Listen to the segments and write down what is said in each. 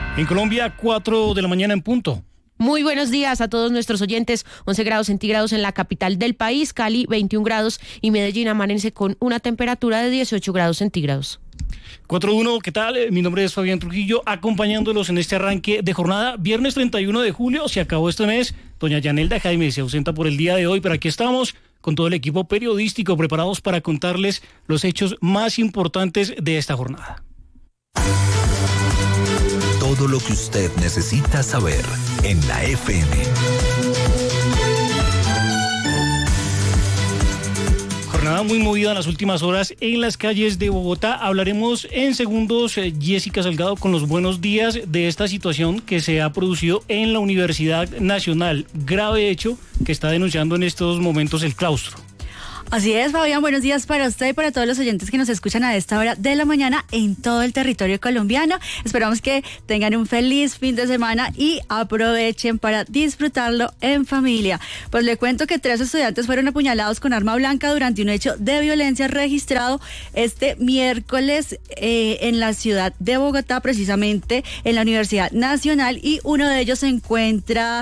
En Colombia, 4 de la mañana en punto. Muy buenos días a todos nuestros oyentes. 11 grados centígrados en la capital del país, Cali 21 grados y Medellín amanece con una temperatura de 18 grados centígrados. 4-1, ¿qué tal? Mi nombre es Fabián Trujillo, acompañándolos en este arranque de jornada. Viernes 31 de julio, se acabó este mes. Doña Yanelda Jaime se ausenta por el día de hoy, pero aquí estamos con todo el equipo periodístico preparados para contarles los hechos más importantes de esta jornada. Todo lo que usted necesita saber en la FM. Jornada muy movida en las últimas horas en las calles de Bogotá. Hablaremos en segundos, Jessica Salgado, con los buenos días de esta situación que se ha producido en la Universidad Nacional. Grave hecho que está denunciando en estos momentos el claustro. Así es, Fabián, buenos días para usted y para todos los oyentes que nos escuchan a esta hora de la mañana en todo el territorio colombiano. Esperamos que tengan un feliz fin de semana y aprovechen para disfrutarlo en familia. Pues le cuento que 3 estudiantes fueron apuñalados con arma blanca durante un hecho de violencia registrado este miércoles en la ciudad de Bogotá, precisamente en la Universidad Nacional, y uno de ellos se encuentra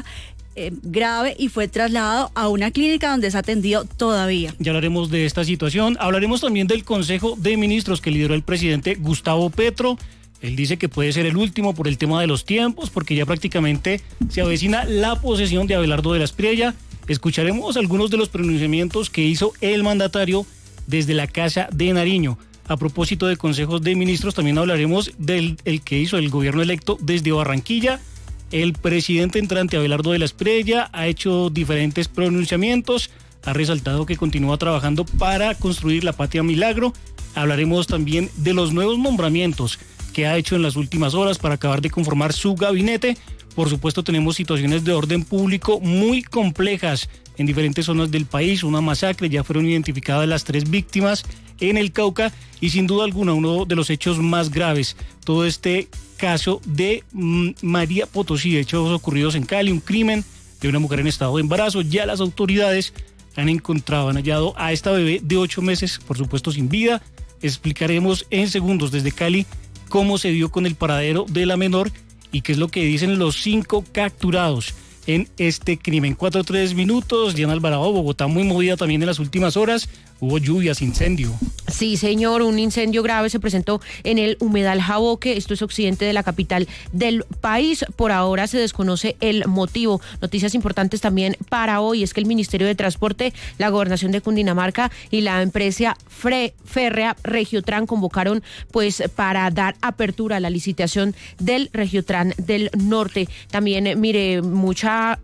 grave y fue trasladado a una clínica donde es atendido todavía. Ya hablaremos de esta situación. Hablaremos también del Consejo de Ministros que lideró el presidente Gustavo Petro. Él dice que puede ser el último por el tema de los tiempos, porque ya prácticamente se avecina la posesión de Abelardo de la Espriella. Escucharemos algunos de los pronunciamientos que hizo el mandatario desde la Casa de Nariño. A propósito de consejos de ministros, también hablaremos del que hizo el gobierno electo desde Barranquilla. El presidente entrante Abelardo de la Espriella ha hecho diferentes pronunciamientos, ha resaltado que continúa trabajando para construir la Patria Milagro. Hablaremos también de los nuevos nombramientos que ha hecho en las últimas horas para acabar de conformar su gabinete. Por supuesto, tenemos situaciones de orden público muy complejas en diferentes zonas del país. Una masacre, ya fueron identificadas las 3 víctimas en el Cauca y sin duda alguna uno de los hechos más graves. Todo este caso de María Potosí, hechos ocurridos en Cali, un crimen de una mujer en estado de embarazo. Ya las autoridades han hallado a esta bebé de 8 meses, por supuesto sin vida. Explicaremos en segundos desde Cali cómo se dio con el paradero de la menor y qué es lo que dicen los 5 capturados en este crimen. 4-3 minutos, Diana Alvarado, Bogotá muy movida también en las últimas horas. Hubo lluvias, incendio. Sí, señor, un incendio grave se presentó en el humedal Jaboque, esto es occidente de la capital del país. Por ahora se desconoce el motivo. Noticias importantes también para hoy es que el Ministerio de Transporte, la Gobernación de Cundinamarca y la empresa férrea Regiotran convocaron pues para dar apertura a la licitación del Regiotran del Norte. También, mire, mucha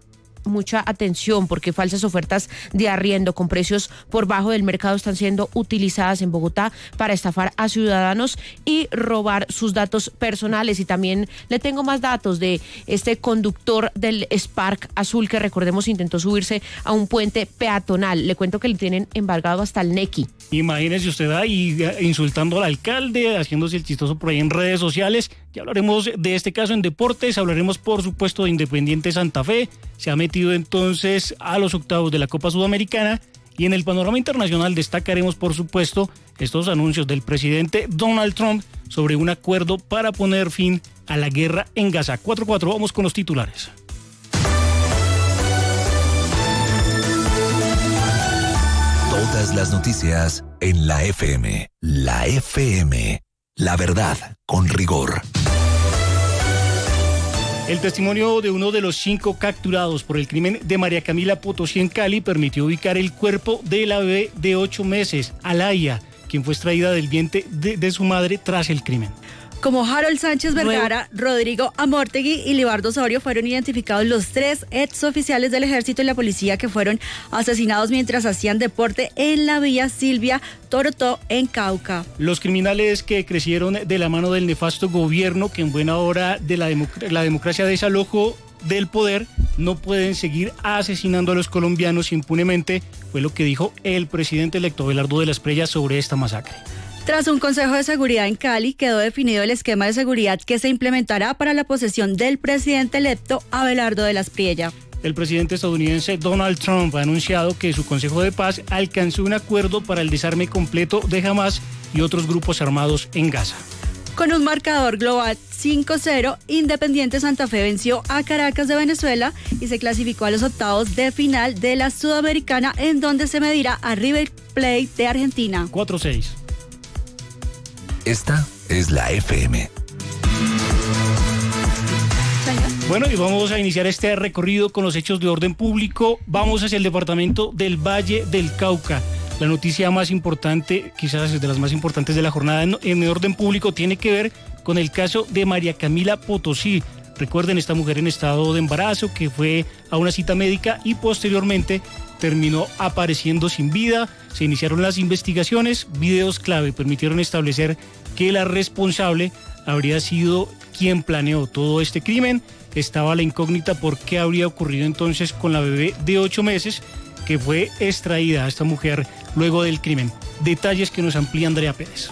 atención porque falsas ofertas de arriendo con precios por bajo del mercado están siendo utilizadas en Bogotá para estafar a ciudadanos y robar sus datos personales. Y también le tengo más datos de este conductor del Spark Azul que, recordemos, intentó subirse a un puente peatonal. Le cuento que le tienen embargado hasta el Nequi. Imagínese usted ahí insultando al alcalde, haciéndose el chistoso por ahí en redes sociales. Ya hablaremos de este caso en deportes, hablaremos por supuesto de Independiente Santa Fe. Se ha metido entonces a los octavos de la Copa Sudamericana y en el panorama internacional destacaremos por supuesto estos anuncios del presidente Donald Trump sobre un acuerdo para poner fin a la guerra en Gaza. 4-4, vamos con los titulares. Todas las noticias en la FM. La FM. La verdad con rigor. El testimonio de uno de los 5 capturados por el crimen de María Camila Potosí en Cali permitió ubicar el cuerpo de la bebé de 8 meses, Alaya, quien fue extraída del vientre de su madre tras el crimen. Como Harold Sánchez Vergara, Rodrigo Amortegui y Libardo Osorio fueron identificados los 3 exoficiales del ejército y la policía que fueron asesinados mientras hacían deporte en la Villa Silvia Torotó en Cauca. Los criminales que crecieron de la mano del nefasto gobierno que en buena hora de la democracia desalojó del poder no pueden seguir asesinando a los colombianos impunemente, fue lo que dijo el presidente electo Abelardo de la Espriella sobre esta masacre. Tras un consejo de seguridad en Cali, quedó definido el esquema de seguridad que se implementará para la posesión del presidente electo Abelardo de la Espriella. El presidente estadounidense Donald Trump ha anunciado que su Consejo de Paz alcanzó un acuerdo para el desarme completo de Hamás y otros grupos armados en Gaza. Con un marcador global 5-0, Independiente Santa Fe venció a Caracas de Venezuela y se clasificó a los octavos de final de la Sudamericana, en donde se medirá a River Plate de Argentina. 4-6. Esta es la FM. Bueno, y vamos a iniciar este recorrido con los hechos de orden público. Vamos hacia el departamento del Valle del Cauca. La noticia más importante, quizás de las más importantes de la jornada en orden público, tiene que ver con el caso de María Camila Potosí. Recuerden, esta mujer en estado de embarazo que fue a una cita médica y posteriormente terminó apareciendo sin vida. Se iniciaron las investigaciones. Videos clave permitieron establecer que la responsable habría sido quien planeó todo este crimen. Estaba la incógnita por qué habría ocurrido entonces con la bebé de 8 meses que fue extraída a esta mujer luego del crimen. Detalles que nos amplía Andrea Pérez.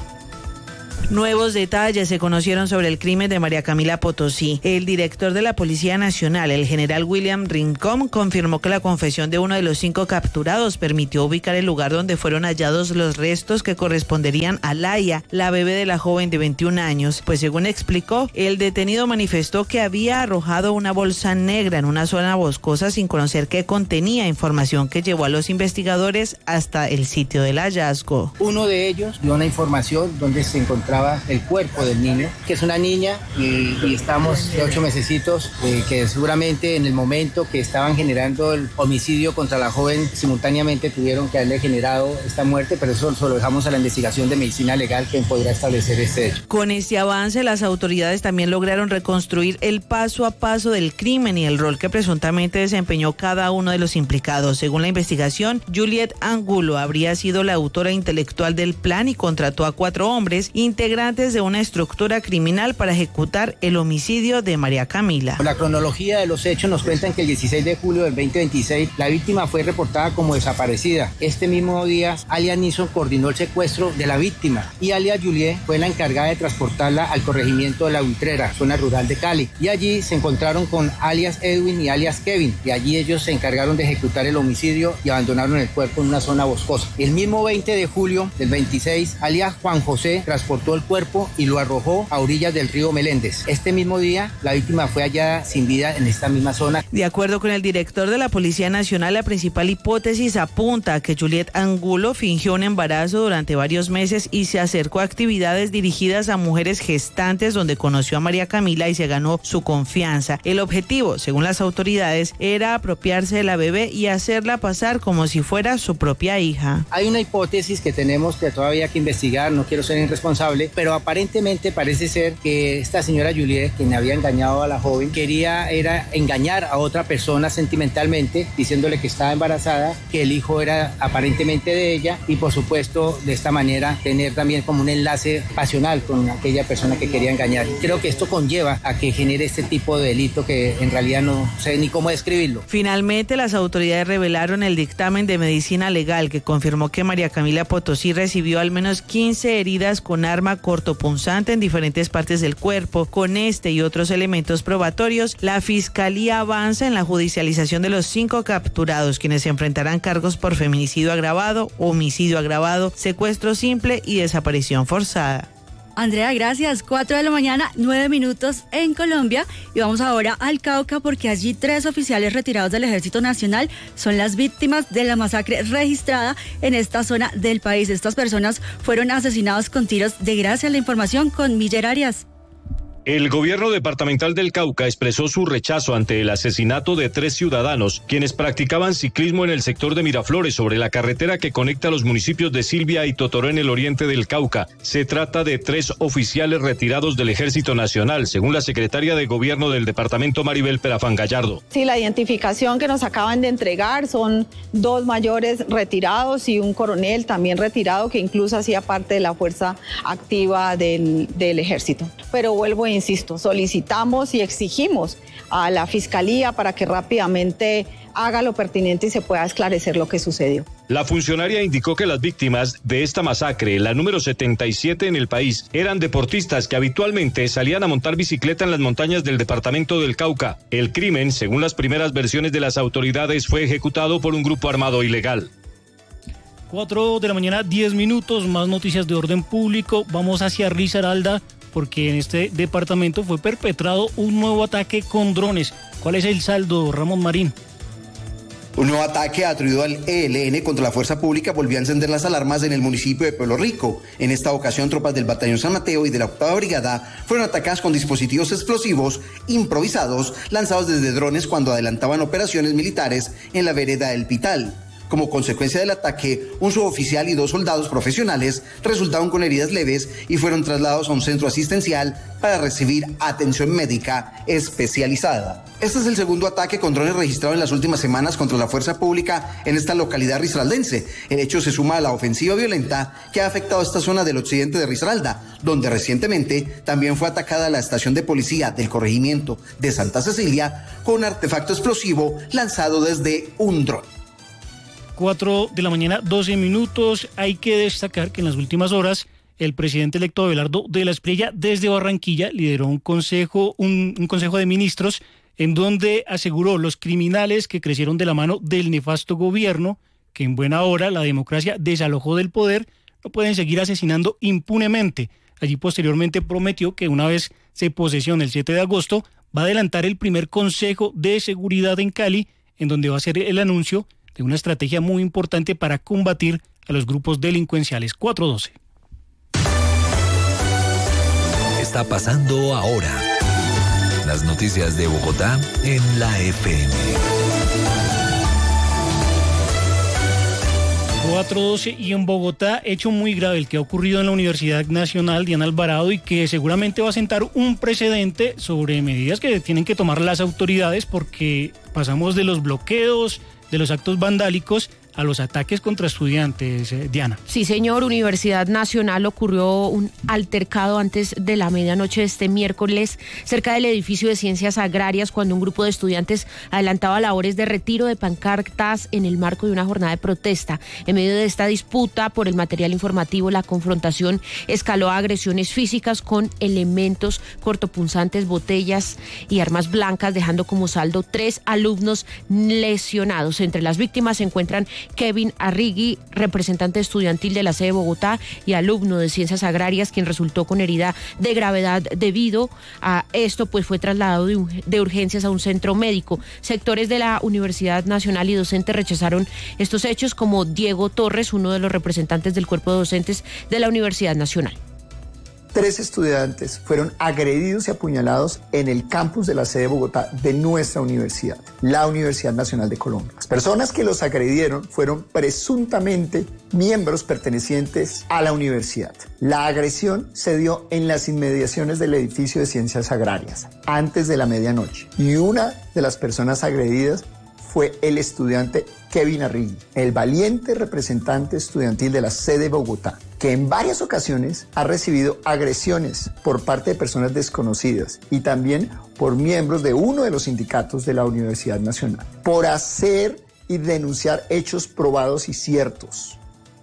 Nuevos detalles se conocieron sobre el crimen de María Camila Potosí. El director de la Policía Nacional, el general William Rincón, confirmó que la confesión de uno de los 5 capturados permitió ubicar el lugar donde fueron hallados los restos que corresponderían a Laia, la bebé de la joven de 21 años. Pues según explicó, el detenido manifestó que había arrojado una bolsa negra en una zona boscosa sin conocer qué contenía, información que llevó a los investigadores hasta el sitio del hallazgo. Uno de ellos dio una información donde se encontraba el cuerpo del niño, que es una niña y estamos de 8 mesecitos, que seguramente en el momento que estaban generando el homicidio contra la joven simultáneamente tuvieron que haberle generado esta muerte, pero eso se lo dejamos a la investigación de medicina legal, quien podrá establecer este hecho. Con este avance, las autoridades también lograron reconstruir el paso a paso del crimen y el rol que presuntamente desempeñó cada uno de los implicados. Según la investigación, Juliet Angulo habría sido la autora intelectual del plan y contrató a 4 hombres integrantes de una estructura criminal para ejecutar el homicidio de María Camila. La cronología de los hechos nos cuentan que el 16 de julio del 2026 la víctima fue reportada como desaparecida. Este mismo día, alias Nison coordinó el secuestro de la víctima y alias Juliet fue la encargada de transportarla al corregimiento de La Buitrera, zona rural de Cali. Y allí se encontraron con alias Edwin y alias Kevin, y allí ellos se encargaron de ejecutar el homicidio y abandonaron el cuerpo en una zona boscosa. El mismo 20 de julio del 26, alias Juan José transportó el cuerpo y lo arrojó a orillas del río Meléndez. Este mismo día, la víctima fue hallada sin vida en esta misma zona. De acuerdo con el director de la Policía Nacional, la principal hipótesis apunta a que Juliet Angulo fingió un embarazo durante varios meses y se acercó a actividades dirigidas a mujeres gestantes donde conoció a María Camila y se ganó su confianza. El objetivo, según las autoridades, era apropiarse de la bebé y hacerla pasar como si fuera su propia hija. Hay una hipótesis que tenemos que todavía hay que investigar, no quiero ser irresponsable, pero aparentemente parece ser que esta señora Juliet, quien había engañado a la joven, era engañar a otra persona sentimentalmente, diciéndole que estaba embarazada, que el hijo era aparentemente de ella y por supuesto de esta manera tener también como un enlace pasional con aquella persona que quería engañar. Creo que esto conlleva a que genere este tipo de delito que en realidad no sé ni cómo describirlo. Finalmente, las autoridades revelaron el dictamen de medicina legal que confirmó que María Camila Potosí recibió al menos 15 heridas con arma cortopunzante en diferentes partes del cuerpo. Con este y otros elementos probatorios, la Fiscalía avanza en la judicialización de los 5 capturados, quienes se enfrentarán cargos por feminicidio agravado, homicidio agravado, secuestro simple y desaparición forzada. Andrea, gracias. 4 de la mañana, 9 minutos en Colombia. Y vamos ahora al Cauca porque allí 3 oficiales retirados del Ejército Nacional son las víctimas de la masacre registrada en esta zona del país. Estas personas fueron asesinados con tiros de gracia. La información con Miller Arias. El gobierno departamental del Cauca expresó su rechazo ante el asesinato de 3 ciudadanos, quienes practicaban ciclismo en el sector de Miraflores sobre la carretera que conecta los municipios de Silvia y Totoró en el oriente del Cauca. Se trata de 3 oficiales retirados del Ejército Nacional, según la secretaria de Gobierno del departamento Maribel Perafán Gallardo. Sí, la identificación que nos acaban de entregar son 2 mayores retirados y un coronel también retirado que incluso hacía parte de la fuerza activa del Ejército. Pero vuelvo a insisto, solicitamos y exigimos a la Fiscalía para que rápidamente haga lo pertinente y se pueda esclarecer lo que sucedió. La funcionaria indicó que las víctimas de esta masacre, la número 77 en el país, eran deportistas que habitualmente salían a montar bicicleta en las montañas del departamento del Cauca. El crimen, según las primeras versiones de las autoridades, fue ejecutado por un grupo armado ilegal. 4 de la mañana, 10 minutos, más noticias de orden público. Vamos hacia Risaralda porque en este departamento fue perpetrado un nuevo ataque con drones. ¿Cuál es el saldo, Ramón Marín? Un nuevo ataque atribuido al ELN contra la fuerza pública volvió a encender las alarmas en el municipio de Pueblo Rico. En esta ocasión, tropas del Batallón San Mateo y de la 8ª Brigada fueron atacadas con dispositivos explosivos improvisados lanzados desde drones cuando adelantaban operaciones militares en la vereda del Pital. Como consecuencia del ataque, un suboficial y 2 soldados profesionales resultaron con heridas leves y fueron trasladados a un centro asistencial para recibir atención médica especializada. Este es el segundo ataque con drones registrado en las últimas semanas contra la fuerza pública en esta localidad risaraldense. El hecho se suma a la ofensiva violenta que ha afectado esta zona del occidente de Risaralda, donde recientemente también fue atacada la estación de policía del corregimiento de Santa Cecilia con un artefacto explosivo lanzado desde un dron. 4 de la mañana, 12 minutos. Hay que destacar que en las últimas horas el presidente electo Abelardo de la Espriella desde Barranquilla lideró un consejo de ministros en donde aseguró los criminales que crecieron de la mano del nefasto gobierno, que en buena hora la democracia desalojó del poder, no pueden seguir asesinando impunemente. Allí posteriormente prometió que una vez se posesione el 7 de agosto va a adelantar el primer Consejo de Seguridad en Cali, en donde va a ser el anuncio de una estrategia muy importante para combatir a los grupos delincuenciales. 4:12. Está pasando ahora. Las noticias de Bogotá en la FM. 4:12 y en Bogotá, hecho muy grave el que ha ocurrido en la Universidad Nacional Diana Alvarado y que seguramente va a sentar un precedente sobre medidas que tienen que tomar las autoridades, porque pasamos de los bloqueos, de los actos vandálicos a los ataques contra estudiantes, Diana. Sí, señor. Universidad Nacional ocurrió un altercado antes de la medianoche de este miércoles cerca del edificio de Ciencias Agrarias cuando un grupo de estudiantes adelantaba labores de retiro de pancartas en el marco de una jornada de protesta. En medio de esta disputa por el material informativo, la confrontación escaló a agresiones físicas con elementos cortopunzantes, botellas y armas blancas, dejando como saldo 3 alumnos lesionados. Entre las víctimas se encuentran Kevin Arrigui, representante estudiantil de la sede de Bogotá y alumno de Ciencias Agrarias, quien resultó con herida de gravedad. Debido a esto, pues fue trasladado de urgencias a un centro médico. Sectores de la Universidad Nacional y docentes rechazaron estos hechos, como Diego Torres, uno de los representantes del cuerpo de docentes de la Universidad Nacional. 3 estudiantes fueron agredidos y apuñalados en el campus de la sede de Bogotá de nuestra universidad, la Universidad Nacional de Colombia. Las personas que los agredieron fueron presuntamente miembros pertenecientes a la universidad. La agresión se dio en las inmediaciones del edificio de Ciencias Agrarias, antes de la medianoche, y una de las personas agredidas fue el estudiante Kevin Arrigui, el valiente representante estudiantil de la sede de Bogotá, que en varias ocasiones ha recibido agresiones por parte de personas desconocidas y también por miembros de uno de los sindicatos de la Universidad Nacional, por hacer y denunciar hechos probados y ciertos.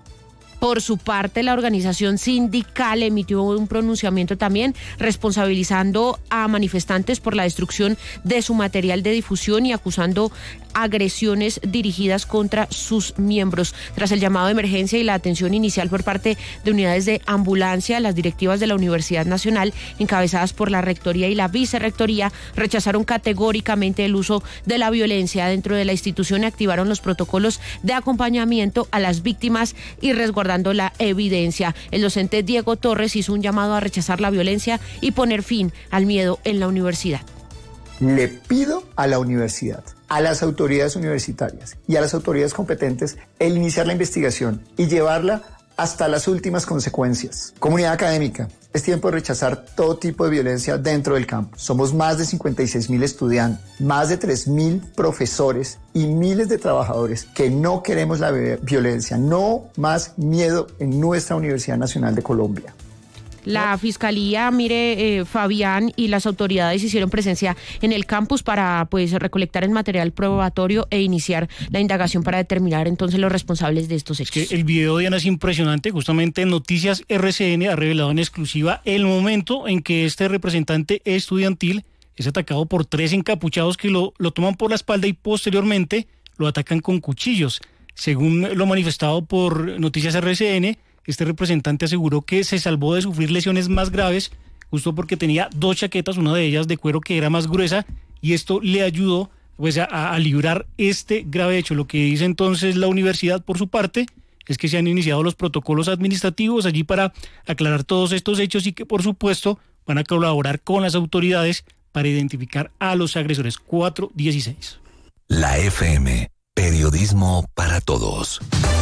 Por su parte, la organización sindical emitió un pronunciamiento también responsabilizando a manifestantes por la destrucción de su material de difusión y acusando agresiones dirigidas contra sus miembros. Tras el llamado de emergencia y la atención inicial por parte de unidades de ambulancia, las directivas de la Universidad Nacional, encabezadas por la Rectoría y la Vicerrectoría, rechazaron categóricamente el uso de la violencia dentro de la institución y activaron los protocolos de acompañamiento a las víctimas y resguardando la evidencia. El docente Diego Torres hizo un llamado a rechazar la violencia y poner fin al miedo en la universidad. Le pido a la universidad, a las autoridades universitarias y a las autoridades competentes el iniciar la investigación y llevarla hasta las últimas consecuencias. Comunidad académica, es tiempo de rechazar todo tipo de violencia dentro del campus. Somos más de 56.000 estudiantes, más de 3.000 profesores y miles de trabajadores que no queremos la violencia, no más miedo en nuestra Universidad Nacional de Colombia. La Fiscalía, Fabián, y las autoridades hicieron presencia en el campus para recolectar el material probatorio e iniciar la indagación para determinar entonces los responsables de estos hechos. Es que el video, Diana, es impresionante. Justamente Noticias RCN ha revelado en exclusiva el momento en que este representante estudiantil es atacado por 3 encapuchados que lo toman por la espalda y posteriormente lo atacan con cuchillos. Según lo manifestado por Noticias RCN, este representante aseguró que se salvó de sufrir lesiones más graves justo porque tenía 2 chaquetas, una de ellas de cuero que era más gruesa, y esto le ayudó pues a librar este grave hecho. Lo que dice entonces la universidad por su parte es que se han iniciado los protocolos administrativos allí para aclarar todos estos hechos y que por supuesto van a colaborar con las autoridades para identificar a los agresores. 4:16. La FM, periodismo para todos.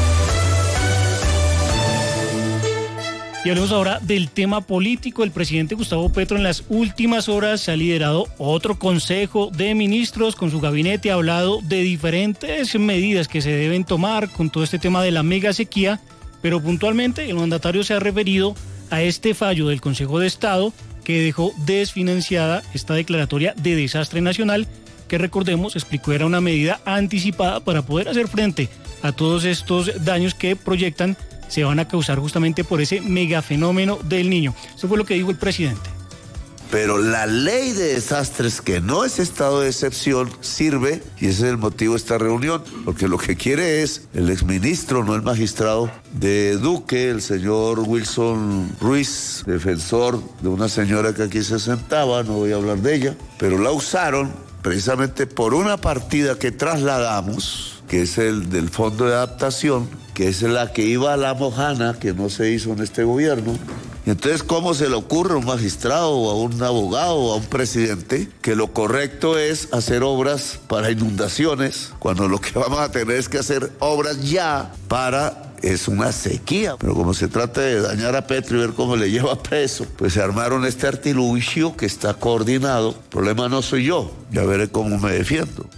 Y hablemos ahora del tema político. El presidente Gustavo Petro en las últimas horas ha liderado otro consejo de ministros con su gabinete, ha hablado de diferentes medidas que se deben tomar con todo este tema de la mega sequía, pero puntualmente el mandatario se ha referido a este fallo del Consejo de Estado que dejó desfinanciada esta declaratoria de desastre nacional, que recordemos, explicó era una medida anticipada para poder hacer frente a todos estos daños que proyectan se van a causar justamente por ese megafenómeno del Niño. Eso fue lo que dijo el presidente. Pero la ley de desastres, que no es estado de excepción, sirve, y ese es el motivo de esta reunión, porque lo que quiere es el exministro, no el magistrado de Duque, el señor Wilson Ruiz, defensor de una señora que aquí se sentaba, no voy a hablar de ella, pero la usaron precisamente por una partida que trasladamos, que es el del Fondo de Adaptación, que es la que iba a la Mojana, que no se hizo en este gobierno. Entonces, ¿cómo se le ocurre a un magistrado o a un abogado o a un presidente que lo correcto es hacer obras para inundaciones, cuando lo que vamos a tener es que hacer obras ya para... es una sequía? Pero como se trata de dañar a Petro y ver cómo le lleva preso, pues se armaron este artilugio que está coordinado. El problema no soy yo, ya veré cómo me defiendo.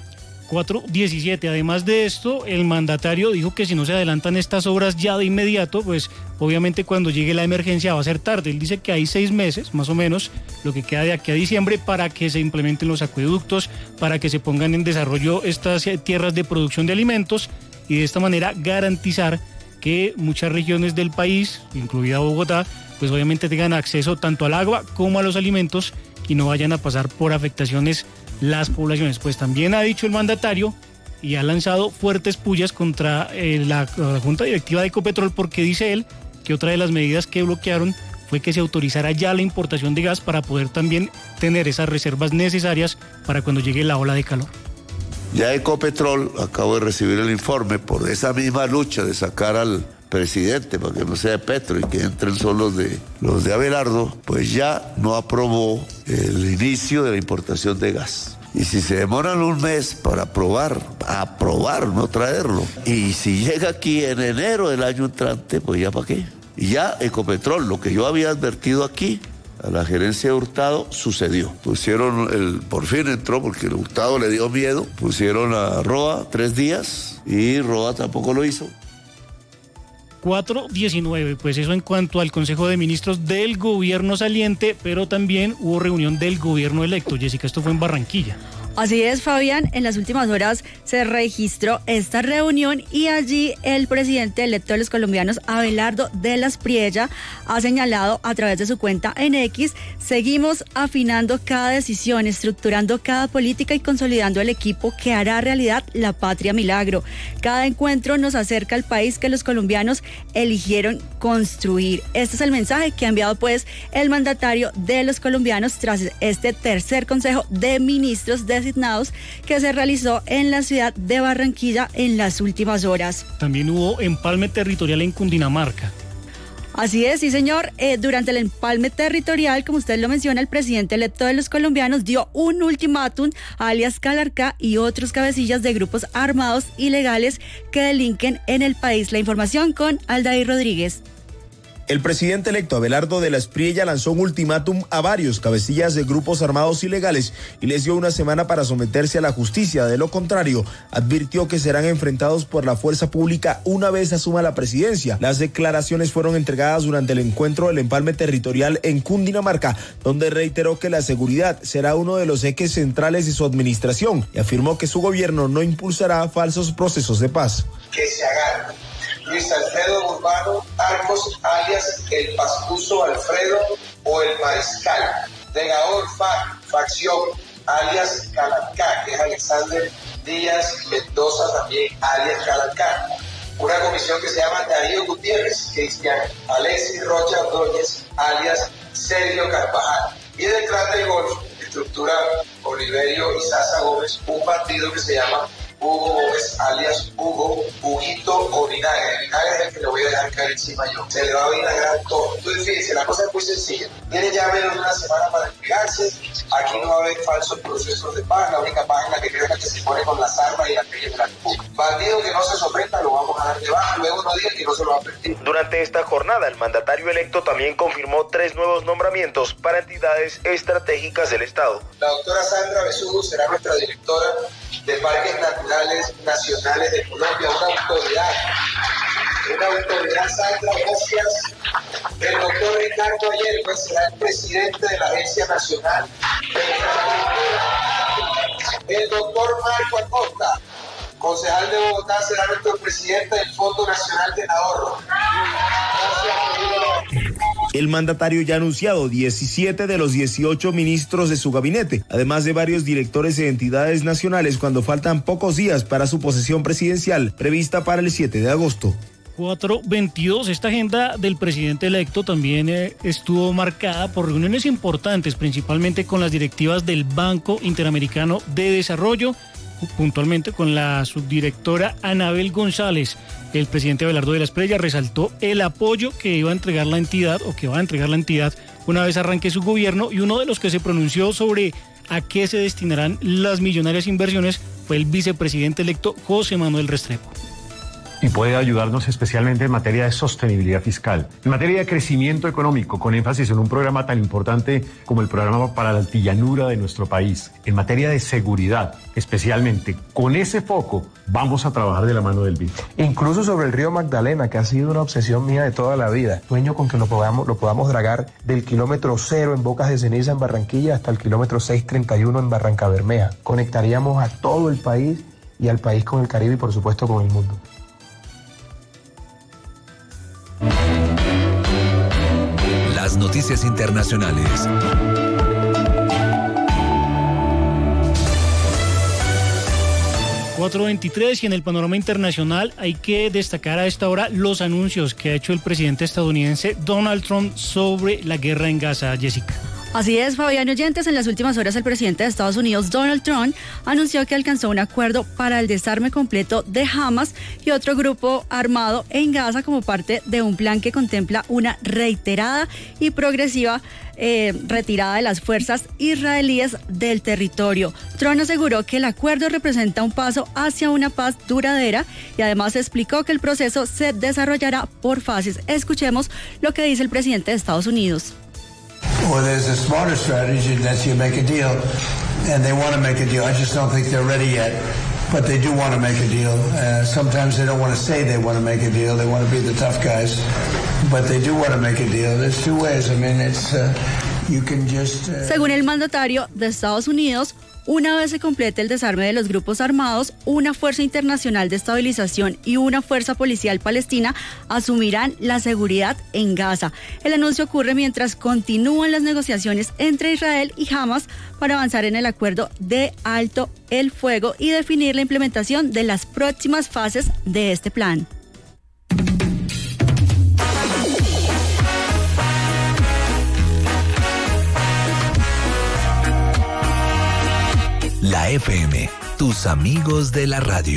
4:17. Además de esto, el mandatario dijo que si no se adelantan estas obras ya de inmediato, pues obviamente cuando llegue la emergencia va a ser tarde. Él dice que hay 6 meses, más o menos, lo que queda de aquí a diciembre, para que se implementen los acueductos, para que se pongan en desarrollo estas tierras de producción de alimentos y de esta manera garantizar que muchas regiones del país, incluida Bogotá, pues obviamente tengan acceso tanto al agua como a los alimentos y no vayan a pasar por afectaciones las poblaciones. Pues también ha dicho el mandatario y ha lanzado fuertes pullas contra la Junta Directiva de Ecopetrol, porque dice él que otra de las medidas que bloquearon fue que se autorizara ya la importación de gas para poder también tener esas reservas necesarias para cuando llegue la ola de calor. Ya Ecopetrol, acabo de recibir el informe, por esa misma lucha de sacar al presidente para que no sea de Petro y que entren solo los de Abelardo, pues ya no aprobó el inicio de la importación de gas. Y si se demoran un mes para aprobar, no traerlo, y si llega aquí en enero del año entrante, pues ya para qué. Y ya Ecopetrol, lo que yo había advertido aquí a la gerencia de Hurtado, sucedió. Por fin entró, porque el Hurtado le dio miedo, pusieron a Roa 3 días y Roa tampoco lo hizo. 4:19, pues eso en cuanto al Consejo de Ministros del gobierno saliente, pero también hubo reunión del gobierno electo. Jessica, esto fue en Barranquilla. Así es, Fabián, en las últimas horas se registró esta reunión y allí el presidente electo de los colombianos, Abelardo de la Espriella, ha señalado a través de su cuenta en X: seguimos afinando cada decisión, estructurando cada política y consolidando el equipo que hará realidad la patria milagro. Cada encuentro nos acerca al país que los colombianos eligieron construir. Este es el mensaje que ha enviado pues el mandatario de los colombianos tras este tercer Consejo de Ministros designados que se realizó en la ciudad de Barranquilla en las últimas horas. También hubo empalme territorial en Cundinamarca. Así es, sí señor. Durante el empalme territorial, como usted lo menciona, el presidente electo de los colombianos dio un ultimátum a alias Calarcá y otros cabecillas de grupos armados ilegales que delinquen en el país. La información con Aldair Rodríguez. El presidente electo Abelardo de la Espriella lanzó un ultimátum a varios cabecillas de grupos armados ilegales y les dio una semana para someterse a la justicia. De lo contrario, advirtió que serán enfrentados por la fuerza pública una vez asuma la presidencia. Las declaraciones fueron entregadas durante el encuentro del empalme territorial en Cundinamarca, donde reiteró que la seguridad será uno de los ejes centrales de su administración y afirmó que su gobierno no impulsará falsos procesos de paz. Que se agarre Luis Alfredo Urbano Arcos, alias el Pascuso Alfredo o el Mariscal. Negador Facción, alias Calarcá, que es Alexander Díaz Mendoza, también alias Calarcá. Una comisión que se llama Darío Gutiérrez, Cristian Alexis Rocha Ordóñez, alias Sergio Carvajal. Y detrás del Golfo, estructura Oliverio y Sasa Gómez, un bandido que se llama Hugo Gómez, alias Huguito o Vinagre. Vinagre es el que le voy a dejar caer encima yo. Se le va a vinagrar todo. Entonces, fíjense, la cosa es muy sencilla. Tienen ya menos de una semana para despegarse. Aquí no va a haber falsos procesos de paz. La única paz es la que creo que se pone con las armas y las leyes de la República. Bandido que no se someta lo vamos a dar de baja. Luego no diga que no se lo va a permitir. Durante esta jornada, el mandatario electo también confirmó 3 nuevos nombramientos para entidades estratégicas del Estado. La doctora Sandra Besugo será nuestra directora de Parques Naturales Nacionales de Colombia, una autoridad, Sandra, gracias. El doctor Ricardo Ayer, pues, será el presidente de la Agencia Nacional de Infraestructura. El doctor Marco Acosta, concejal de Bogotá, será nuestro presidente del Fondo Nacional del Ahorro. Gracias. El mandatario ya ha anunciado 17 de los 18 ministros de su gabinete, además de varios directores de entidades nacionales cuando faltan pocos días para su posesión presidencial, prevista para el 7 de agosto. 4:22. Esta agenda del presidente electo también estuvo marcada por reuniones importantes, principalmente con las directivas del Banco Interamericano de Desarrollo, puntualmente con la subdirectora Anabel González. El presidente Abelardo de la Espriella resaltó el apoyo que iba a entregar la entidad una vez arranque su gobierno, y uno de los que se pronunció sobre a qué se destinarán las millonarias inversiones fue el vicepresidente electo José Manuel Restrepo. Y puede ayudarnos especialmente en materia de sostenibilidad fiscal, en materia de crecimiento económico, con énfasis en un programa tan importante como el programa para la altillanura de nuestro país, en materia de seguridad, especialmente con ese foco vamos a trabajar de la mano del BID. Incluso sobre el río Magdalena, que ha sido una obsesión mía de toda la vida. Sueño con que lo podamos dragar del kilómetro 0 en Bocas de Ceniza en Barranquilla hasta el kilómetro 631 en Barrancabermeja. Conectaríamos a todo el país y al país con el Caribe y por supuesto con el mundo. Las noticias internacionales. ...4:23, y en el panorama internacional hay que destacar a esta hora los anuncios que ha hecho el presidente estadounidense Donald Trump sobre la guerra en Gaza. Jessica. Así es, Fabián Oyentes, en las últimas horas el presidente de Estados Unidos, Donald Trump, anunció que alcanzó un acuerdo para el desarme completo de Hamas y otro grupo armado en Gaza como parte de un plan que contempla una reiterada y progresiva retirada de las fuerzas israelíes del territorio. Trump aseguró que el acuerdo representa un paso hacia una paz duradera y además explicó que el proceso se desarrollará por fases. Escuchemos lo que dice el presidente de Estados Unidos. Well, there's a smarter strategy, and that's you make a deal, and they want to make a deal. I just don't think they're ready yet, but they do want to make a deal. Sometimes they don't want to say they want to make a deal. They want to be the tough guys, but they do want to make a deal. There's two ways. I mean, it's you can just. Según el mandatario de Estados Unidos, una vez se complete el desarme de los grupos armados, una fuerza internacional de estabilización y una fuerza policial palestina asumirán la seguridad en Gaza. El anuncio ocurre mientras continúan las negociaciones entre Israel y Hamas para avanzar en el acuerdo de alto el fuego y definir la implementación de las próximas fases de este plan. La FM, tus amigos de la radio.